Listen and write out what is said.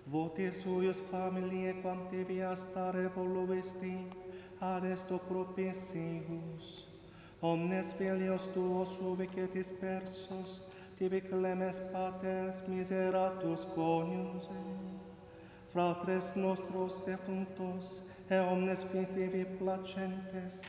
votis huius familiae quam devias stare voluisti, ad esto propitius. Omnes filios tuos ubique dispersos, tibi clemens pater miseratus coniuge. Fratres nostros defunctos, et omnes qui tibi placentes,